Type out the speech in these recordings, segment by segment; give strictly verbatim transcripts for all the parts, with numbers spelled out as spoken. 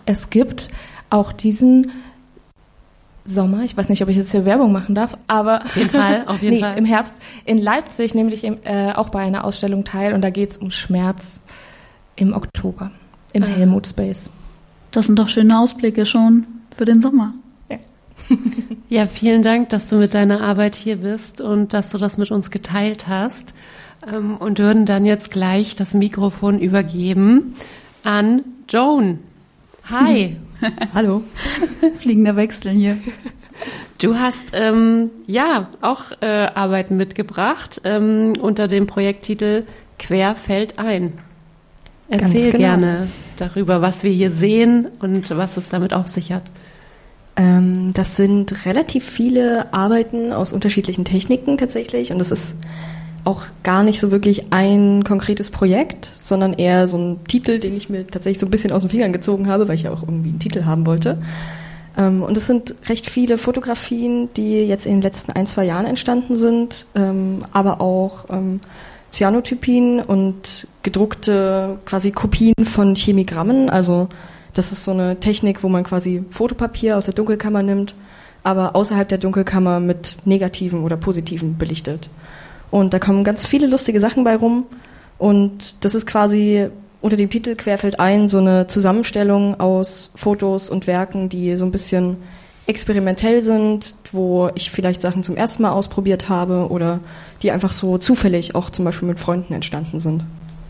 es gibt auch diesen Sommer, ich weiß nicht, ob ich jetzt hier Werbung machen darf, aber auf jeden Fall, auf jeden nee, Fall. Im Herbst in Leipzig nehme ich äh, auch bei einer Ausstellung teil und da geht es um Schmerz im Oktober im ah. Helmut Space. Das sind doch schöne Ausblicke schon für den Sommer. Ja. Ja, vielen Dank, dass du mit deiner Arbeit hier bist und dass du das mit uns geteilt hast. Ähm, und würden dann jetzt gleich das Mikrofon übergeben an Joan. Hi. Hallo. Fliegender Wechsel hier. Du hast ähm, ja auch äh, Arbeiten mitgebracht ähm, unter dem Projekttitel Querfeldein. Erzähl Ganz genau. gerne darüber, was wir hier sehen und was es damit auf sich hat. Ähm, das sind relativ viele Arbeiten aus unterschiedlichen Techniken tatsächlich und das ist auch gar nicht so wirklich ein konkretes Projekt, sondern eher so ein Titel, den ich mir tatsächlich so ein bisschen aus den Fingern gezogen habe, weil ich ja auch irgendwie einen Titel haben wollte. Ähm, und es sind recht viele Fotografien, die jetzt in den letzten ein, zwei Jahren entstanden sind, ähm, aber auch ähm, Cyanotypien und gedruckte quasi Kopien von Chemigrammen. Also das ist so eine Technik, wo man quasi Fotopapier aus der Dunkelkammer nimmt, aber außerhalb der Dunkelkammer mit negativen oder positiven belichtet. Und da kommen ganz viele lustige Sachen bei rum. Und das ist quasi unter dem Titel Querfeldein so eine Zusammenstellung aus Fotos und Werken, die so ein bisschen experimentell sind, wo ich vielleicht Sachen zum ersten Mal ausprobiert habe oder die einfach so zufällig auch zum Beispiel mit Freunden entstanden sind.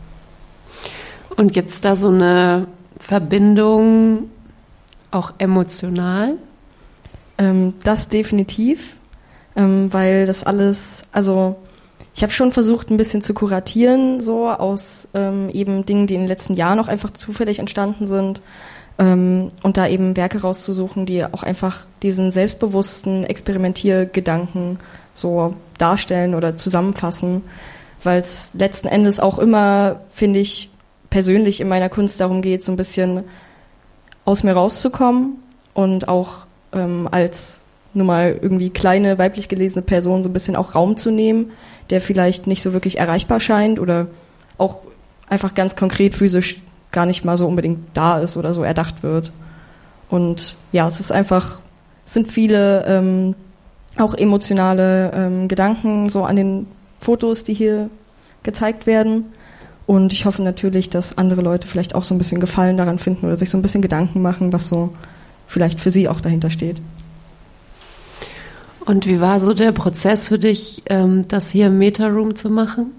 Und gibt es da so eine Verbindung auch emotional? Ähm, das definitiv, ähm, weil das alles, also ich habe schon versucht, ein bisschen zu kuratieren, so aus ähm, eben Dingen, die in den letzten Jahren auch einfach zufällig entstanden sind ähm, und da eben Werke rauszusuchen, die auch einfach diesen selbstbewussten Experimentiergedanken so darstellen oder zusammenfassen, weil es letzten Endes auch immer, finde ich, persönlich in meiner Kunst darum geht, so ein bisschen aus mir rauszukommen und auch ähm, als nur mal irgendwie kleine, weiblich gelesene Person so ein bisschen auch Raum zu nehmen, der vielleicht nicht so wirklich erreichbar scheint oder auch einfach ganz konkret physisch gar nicht mal so unbedingt da ist oder so erdacht wird. Und ja, es ist einfach, es sind viele ähm, auch emotionale ähm, Gedanken so an den Fotos, die hier gezeigt werden. Und ich hoffe natürlich, dass andere Leute vielleicht auch so ein bisschen Gefallen daran finden oder sich so ein bisschen Gedanken machen, was so vielleicht für sie auch dahinter steht. Und wie war so der Prozess für dich, ähm, das hier im Meta-Room zu machen?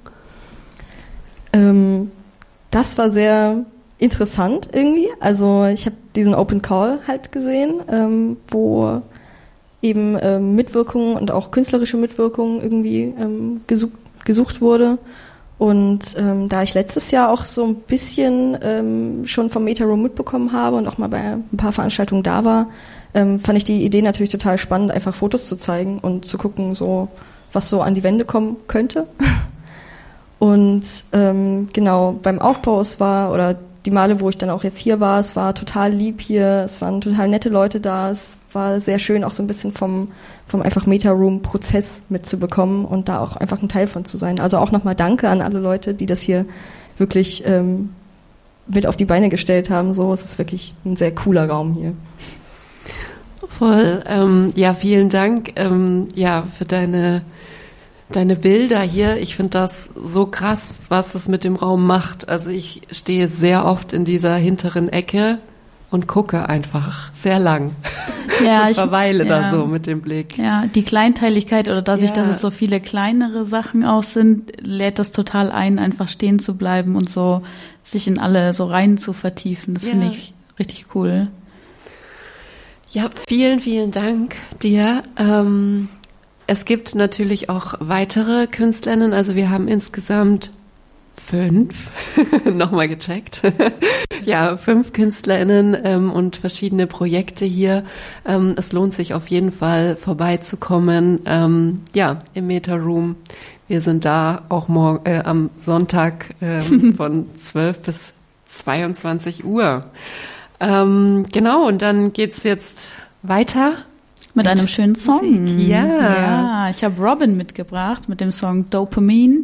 Ähm, das war sehr interessant irgendwie. Also ich habe diesen Open Call halt gesehen, ähm, wo eben ähm, Mitwirkung und auch künstlerische Mitwirkung irgendwie ähm, gesucht, gesucht wurde. Und ähm, da ich letztes Jahr auch so ein bisschen ähm, schon vom Meta-Room mitbekommen habe und auch mal bei ein paar Veranstaltungen da war, ähm, fand ich die Idee natürlich total spannend, einfach Fotos zu zeigen und zu gucken, so was so an die Wände kommen könnte. Und ähm, genau, beim Aufbau, es war, oder die Male, wo ich dann auch jetzt hier war, es war total lieb hier, es waren total nette Leute da, es war sehr schön, auch so ein bisschen vom, vom einfach Meta-Room-Prozess mitzubekommen und da auch einfach ein Teil von zu sein. Also auch nochmal Danke an alle Leute, die das hier wirklich ähm, mit auf die Beine gestellt haben. So, es ist wirklich ein sehr cooler Raum hier. Voll. Ähm, ja, vielen Dank ähm, ja, für deine, deine Bilder hier. Ich finde das so krass, was es mit dem Raum macht. Also ich stehe sehr oft in dieser hinteren Ecke und gucke einfach sehr lang. Ja, und ich verweile ja, da so mit dem Blick. Ja, die Kleinteiligkeit oder dadurch, ja. dass es so viele kleinere Sachen auch sind, lädt das total ein, einfach stehen zu bleiben und so sich in alle so rein zu vertiefen. Das ja. finde ich richtig cool. Ja, vielen, vielen Dank dir. Ähm, es gibt natürlich auch weitere Künstlerinnen. Also wir haben insgesamt fünf, nochmal gecheckt, ja, fünf KünstlerInnen ähm, und verschiedene Projekte hier. Ähm, es lohnt sich auf jeden Fall vorbeizukommen, ähm, ja, im Meta-Room. Wir sind da auch morgen, äh, am Sonntag ähm, von zwölf bis zweiundzwanzig Uhr. Ähm, genau, und dann geht's jetzt weiter. Mit, mit einem schönen Song. Musik, ja. ja, ich habe Robin mitgebracht mit dem Song Dopamine.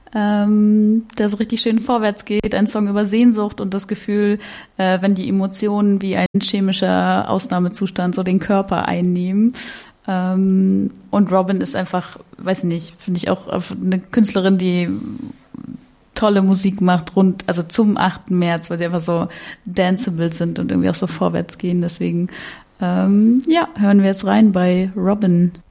ähm, der so richtig schön vorwärts geht. Ein Song über Sehnsucht und das Gefühl, äh, wenn die Emotionen wie ein chemischer Ausnahmezustand so den Körper einnehmen. Ähm, und Robyn ist einfach, weiß nicht, finde ich auch eine Künstlerin, die tolle Musik macht, rund, also zum achten März, weil sie einfach so danceable sind und irgendwie auch so vorwärts gehen. Deswegen, ähm, ja, hören wir jetzt rein bei Robyn.